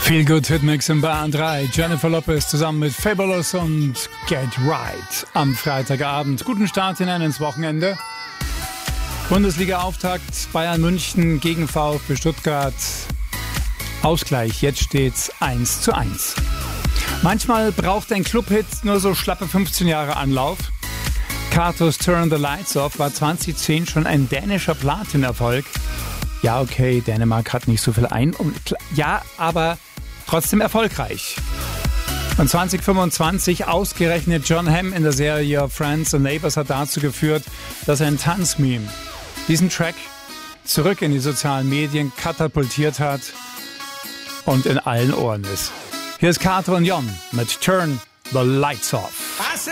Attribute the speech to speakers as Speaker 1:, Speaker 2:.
Speaker 1: Feel Good Hitmix in Bayern 3. Jennifer Lopez zusammen mit Fabulous und Get Right am Freitagabend. Guten Start hinein ins Wochenende. Bundesliga-Auftakt Bayern München gegen VfB Stuttgart. Ausgleich, jetzt steht's 1:1. Manchmal braucht ein Clubhit nur so schlappe 15 Jahre Anlauf. Katos Turn the Lights Off war 2010 schon ein dänischer Platin-Erfolg. Ja, okay, Dänemark hat nicht so viel ja, aber trotzdem erfolgreich. Und 2025 ausgerechnet Jon Hamm in der Serie Friends and Neighbors hat dazu geführt, dass ein Tanzmeme diesen Track zurück in die sozialen Medien katapultiert hat und in allen Ohren ist. Hier ist Kato und Jon mit Turn the Lights Off.